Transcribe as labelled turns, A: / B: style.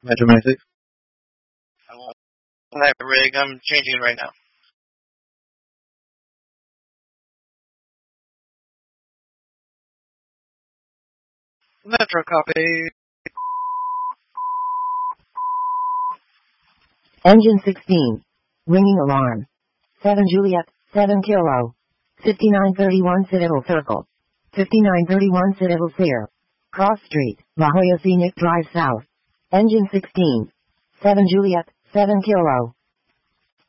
A: Metro 96.
B: That rig, I'm changing it right now. Metro copy.
C: Engine 16. Ringing alarm. 7 Juliet, 7 Kilo. 5931 Citadel Circle. 5931 Citadel Clear. Cross Street, La Jolla Scenic Drive South. Engine 16. 7 Juliet, 7 Kilo.